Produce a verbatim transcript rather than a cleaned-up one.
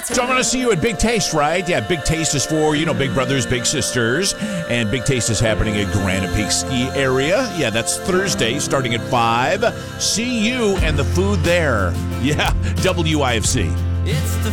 So I'm going to see you at Big Taste, right? Yeah, Big Taste is for, you know, big brothers, big sisters. And Big Taste is happening at Granite Peak Ski Area. Yeah, that's Thursday starting at five. See you and the food there. Yeah, W I F C. It's the